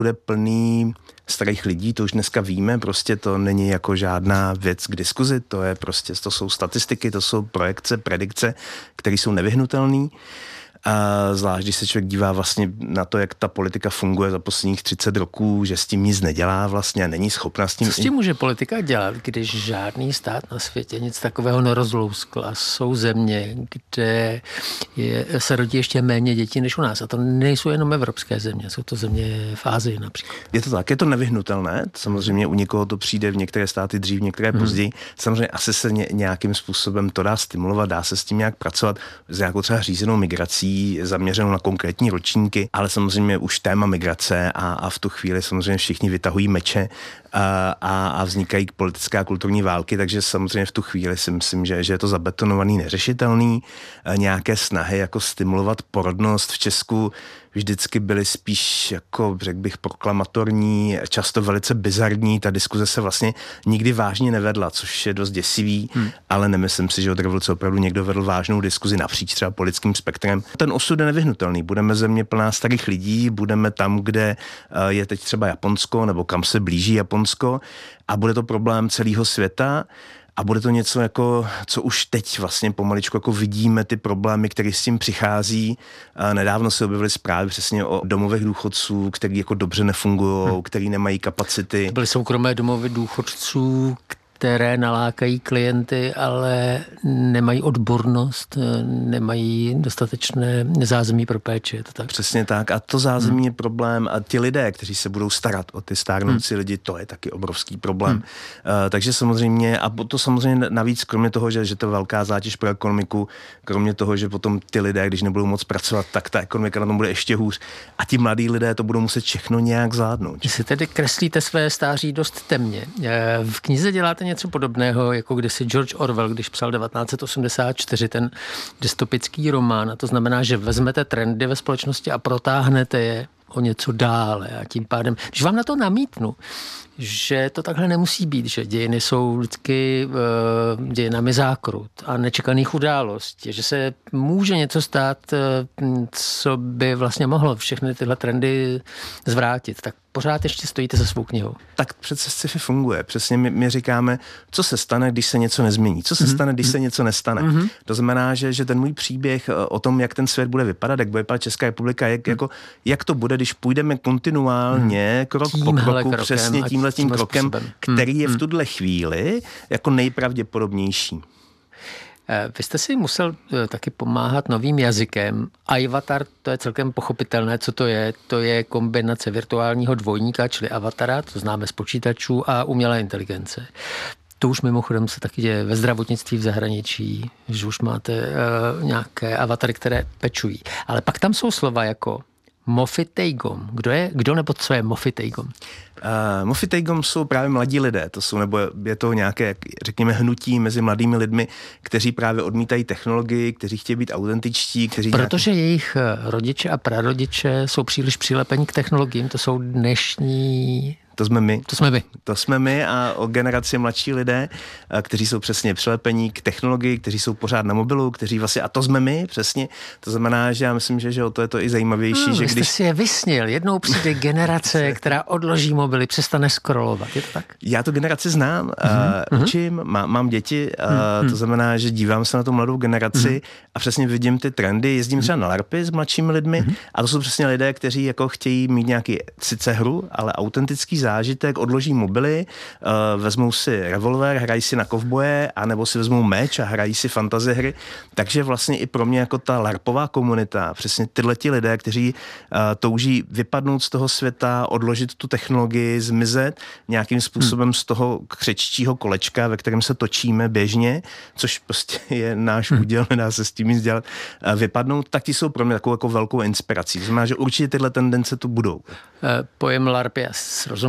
bude plný starých lidí, to už dneska víme, prostě to není jako žádná věc k diskuzi, to jsou statistiky, to jsou projekce, predikce, které jsou nevyhnutelné. A zvlášť, když se člověk dívá vlastně na to, jak ta politika funguje za posledních 30 roků, že s tím nic nedělá vlastně a není schopna s tím... Co s tím může politika dělat, když žádný stát na světě nic takového nerozlouskl a jsou země, kde se rodí ještě méně dětí než u nás. A to nejsou jenom evropské země, jsou to země v Asii například. Je to tak, je to nevyhnutelné. Samozřejmě u někoho to přijde v některé státy dřív, některé později. Samozřejmě asi se nějakým způsobem to dá stimulovat, dá se s tím nějak pracovat, s nějakou třeba řízenou migrací, zaměřenou na konkrétní ročníky, ale samozřejmě už téma migrace a v tu chvíli samozřejmě všichni vytahují meče a vznikají politické a kulturní války, takže samozřejmě v tu chvíli si myslím, že je to zabetonovaný, neřešitelný. Nějaké snahy jako stimulovat porodnost v Česku vždycky byly spíš, jako řekl bych, proklamatorní, často velice bizarní. Ta diskuze se vlastně nikdy vážně nevedla, což je dost děsivý, ale nemyslím si, že od revoluce opravdu někdo vedl vážnou diskuzi napříč třeba politickým spektrem. Ten osud je nevyhnutelný. Budeme země plná starých lidí, budeme tam, kde je teď třeba Japonsko, nebo kam se blíží Japonsko, a bude to problém celého světa. A bude to něco, jako, co už teď vlastně pomaličku jako vidíme ty problémy, které s tím přichází. Nedávno se objevily zprávy přesně o domovech důchodců, který jako dobře nefungují, který nemají kapacity. To byly soukromé domovy důchodců, které nalákají klienty, ale nemají odbornost, nemají dostatečné zázemí pro péči. Je to tak? Přesně tak. A to zázemí je problém. A ti lidé, kteří se budou starat o ty stárnoucí lidi, to je taky obrovský problém. Takže samozřejmě, a to samozřejmě navíc, kromě toho, že to je velká zátěž pro ekonomiku, kromě toho, že potom ty lidé, když nebudou moc pracovat, tak ta ekonomika na tom bude ještě hůř. A ti mladí lidé to budou muset všechno nějak zvládnout. Vy si tedy kreslíte své stáří dost temně. V knize děláte něco podobného, jako kdysi George Orwell, když psal 1984, ten dystopický román. A to znamená, že vezmete trendy ve společnosti a protáhnete je o něco dále. A tím pádem, když vám na to namítnu, že to takhle nemusí být, že dějiny jsou vždycky dějinami zákrut a nečekaných událostí, že se může něco stát, co by vlastně mohlo všechny tyhle trendy zvrátit, tak pořád ještě stojíte za svou knihou. Tak přece sci-fi funguje. Přesně my říkáme, co se stane, když se něco nezmění. Co se stane, když se něco nestane. To znamená, že ten můj příběh o tom, jak ten svět bude vypadat, jak bude vypadat Česká republika, jak to bude, když půjdeme kontinuálně, krok po kroku, přesně tímhletím krokem, který je v tuhle chvíli jako nejpravděpodobnější. Vy jste si musel taky pomáhat novým jazykem. Avatar, to je celkem pochopitelné, co to je. To je kombinace virtuálního dvojníka, čili avatara, to známe z počítačů, a umělé inteligence. To už mimochodem se taky děje ve zdravotnictví v zahraničí, že už máte nějaké avatary, které pečují. Ale pak tam jsou slova jako Moffitt-Teigom. Kdo nebo co je Moffitt-Teigom? Moffitt-Teigom jsou právě mladí lidé, nebo je to nějaké, řekněme, hnutí mezi mladými lidmi, kteří právě odmítají technologii, kteří chtějí být autentičtí, Protože jejich rodiče a prarodiče jsou příliš přilepeni k technologiím, to jsou dnešní... To jsme my. To jsme my a o generaci mladší lidé, kteří jsou přesně přilepení k technologii, kteří jsou pořád na mobilu, kteří vlastně, a to jsme my, přesně. To znamená, že já myslím, že o to je to i zajímavější. Že když jste si je vysnil, jednou přijde generace, která odloží mobily, přestane scrollovat, je to tak? Já tu generaci znám, učím, mám děti, to znamená, že dívám se na tu mladou generaci a přesně vidím ty trendy, jezdím třeba na LARPy s mladšími lidmi a to jsou přesně lidé, kteří jako chtějí mít nějaký sice hru, ale autentický zážitek, odloží mobily, vezmou si revolver, hrají si na kovboje, anebo si vezmou meč a hrají si fantasy hry. Takže vlastně i pro mě jako ta larpová komunita, přesně tyhleti lidé, kteří touží vypadnout z toho světa, odložit tu technologii, zmizet nějakým způsobem z toho křeččího kolečka, ve kterém se točíme běžně, což prostě je náš úděl, nedá se s tím nic dělat, vypadnout, tak ti jsou pro mě takovou jako velkou inspirací. Znamená, že určitě tyhle tendence tu budou. Pojem LARP je srozumitelný,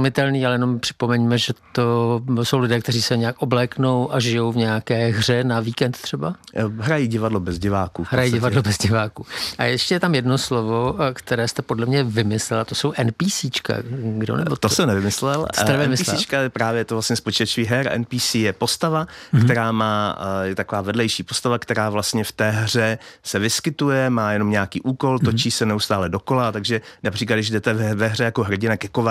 srozumitelný, ale jenom připomeňme, že to jsou lidé, kteří se nějak obléknou a žijou v nějaké hře na víkend třeba? Hrají divadlo bez diváků. Hrají divadlo bez diváků. A ještě je tam jedno slovo, které jste podle mě vymyslel, to jsou NPCčka. Kdo nebo to jsem nevymyslel. NPCčka je právě to vlastně z počítačových her. NPC je postava, která má, je taková vedlejší postava, která vlastně v té hře se vyskytuje, má jenom nějaký úkol, točí se neustále dokola, takže například, když jdete ve hře jako hrdina ke